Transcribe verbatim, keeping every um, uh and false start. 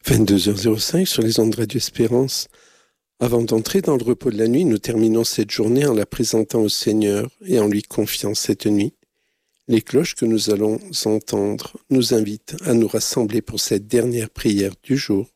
vingt-deux heures cinq sur les ondes de Radio Espérance. Avant d'entrer dans le repos de la nuit, nous terminons cette journée en la présentant au Seigneur et en lui confiant cette nuit. Les cloches que nous allons entendre nous invitent à nous rassembler pour cette dernière prière du jour.